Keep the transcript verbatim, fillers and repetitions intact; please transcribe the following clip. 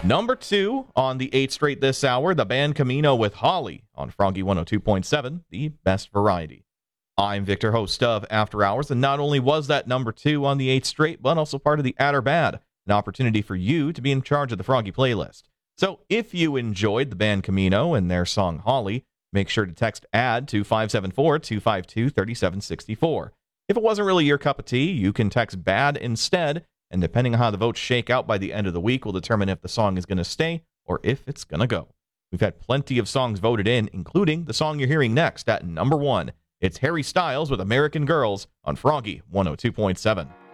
Number two on the eight straight this hour, the band Camino with Holly on Froggy one oh two point seven, the best variety. I'm Victor, host of After Hours, and not only was that number two on the eight straight, but also part of the Add or Bad, an opportunity for you to be in charge of the Froggy playlist. So if you enjoyed the band Camino and their song Holly, make sure to text ADD to five seven four, two five two, three seven six four. If it wasn't really your cup of tea, you can text BAD instead, and depending on how the votes shake out by the end of the week will determine if the song is going to stay or if it's going to go. We've had plenty of songs voted in, including the song you're hearing next at number one. It's Harry Styles with American Girls on Froggy one oh two point seven.